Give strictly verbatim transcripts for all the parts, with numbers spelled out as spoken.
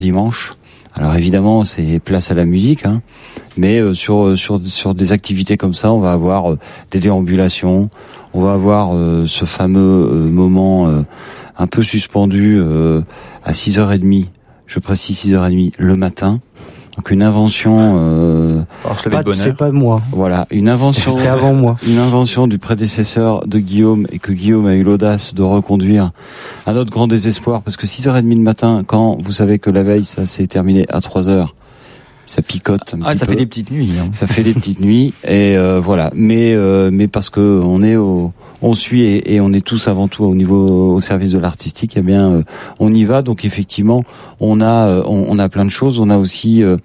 dimanche. Alors évidemment, c'est place à la musique, hein, mais euh, sur sur sur des activités comme ça, on va avoir euh, des déambulations, on va avoir euh, ce fameux euh, moment euh, un peu suspendu euh, à six heures trente, je précise six heures trente le matin. Donc une invention euh, Alors, pas, de c'est pas moi. Voilà, une invention C'était avant moi. Une invention du prédécesseur de Guillaume et que Guillaume a eu l'audace de reconduire à notre grand désespoir, parce que six heures trente le matin, quand vous savez que la veille ça s'est terminé à trois heures, ça picote un ah, petit ça peu. fait des petites nuits. Hein. Ça fait des petites nuits et euh, voilà. Mais euh, mais parce que on est au, on suit et, et on est tous avant tout au niveau au service de l'artistique. Eh bien, euh, on y va. Donc effectivement, on a euh, on, on a plein de choses. On a aussi euh,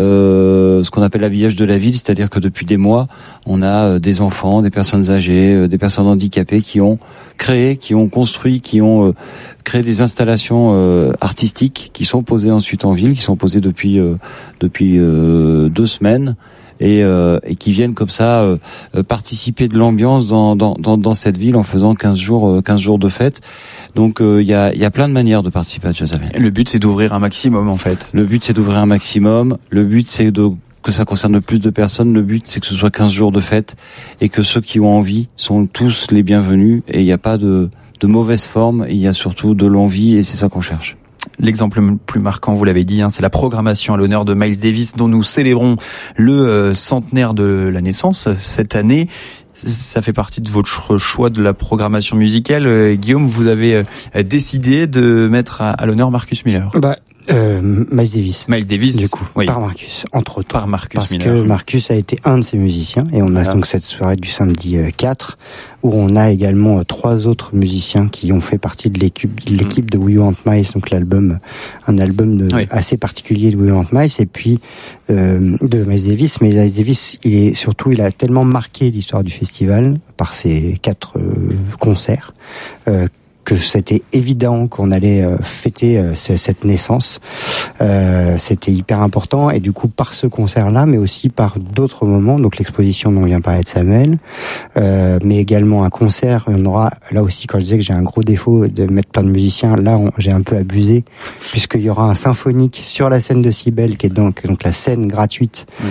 euh, ce qu'on appelle l'habillage de la ville, c'est-à-dire que depuis des mois, on a euh, des enfants, des personnes âgées, euh, des personnes handicapées qui ont créé, qui ont construit, qui ont euh, créé des installations euh, artistiques qui sont posées ensuite en ville, qui sont posées depuis euh, depuis euh, deux semaines et, euh, et qui viennent comme ça euh, participer de l'ambiance dans, dans, dans, dans cette ville en faisant quinze jours, euh, quinze jours de fête. Donc il euh, y, a, y a plein de manières de participer à Jazz à Vienne. Le but c'est d'ouvrir un maximum en fait. Le but c'est d'ouvrir un maximum. Le but c'est de que ça concerne le plus de personnes. Le but c'est que ce soit quinze jours de fête et que ceux qui ont envie sont tous les bienvenus et il n'y a pas de, de mauvaise forme. Il y a surtout de l'envie et c'est ça qu'on cherche. L'exemple le plus marquant, vous l'avez dit, hein, c'est la programmation à l'honneur de Miles Davis, dont nous célébrons le euh, centenaire de la naissance cette année. Ça fait partie de votre choix de la programmation musicale. Euh, Guillaume, vous avez euh, décidé de mettre à, à l'honneur Marcus Miller. Bah, euh, Miles Davis. Miles Davis, du coup, oui. par Marcus, entre autres. Par Marcus Parce Miller. que Marcus a été un de ses musiciens, et on voilà. a donc cette soirée du samedi quatre, où on a également euh, trois autres musiciens qui ont fait partie de l'équipe, de l'équipe de We Want Miles, donc l'album, un album de, oui. assez particulier de We Want Miles, et puis euh, de Miles Davis. Mais Miles Davis, il est surtout, il a tellement marqué l'histoire du festival par ses quatre euh, concerts. Euh, que c'était évident qu'on allait euh, fêter euh, cette naissance. Euh, c'était hyper important et du coup par ce concert-là, mais aussi par d'autres moments, donc l'exposition dont on vient parler de Samuel, euh, mais également un concert. On aura là aussi, quand je disais que j'ai un gros défaut de mettre plein de musiciens, là on, j'ai un peu abusé puisqu'il y aura un symphonique sur la scène de Cybèle qui est donc donc la scène gratuite, oui.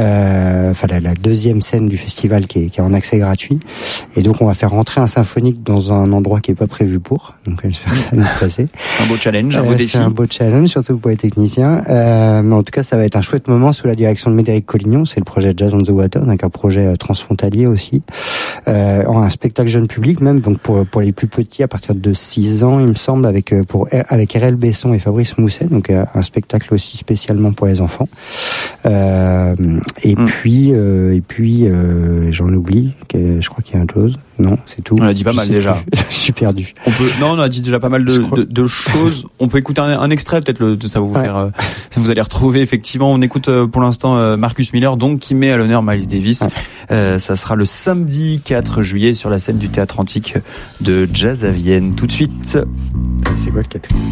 euh, enfin la, la deuxième scène du festival qui est, qui est en accès gratuit. Et donc on va faire rentrer un symphonique dans un endroit qui est pas prévu pour, donc j'espère que ça va nous passer. C'est un beau challenge, un beau euh, défi. C'est un beau challenge, surtout pour les techniciens. Euh, mais en tout cas, ça va être un chouette moment sous la direction de Médéric Collignon. C'est le projet Jazz on the Water, donc un projet euh, transfrontalier aussi. Euh, un spectacle jeune public même, donc pour pour les plus petits à partir de six ans, il me semble, avec euh, pour avec R L Besson et Fabrice Mousset, donc euh, un spectacle aussi spécialement pour les enfants. Euh, et mmh. puis euh, et puis euh, j'en oublie, que je crois qu'il y a autre chose. Non, c'est tout. On a dit pas mal déjà. Je suis perdu. On peut, non, on a dit déjà pas mal de, de, de choses. On peut écouter un, un extrait, peut-être le, ça va vous ouais. faire, euh, vous allez retrouver effectivement. On écoute euh, pour l'instant euh, Marcus Miller, donc qui met à l'honneur Miles Davis. Ouais. Euh, ça sera le samedi quatre juillet sur la scène du Théâtre Antique de Jazz à Vienne. Tout de suite. C'est quoi le quatrième ?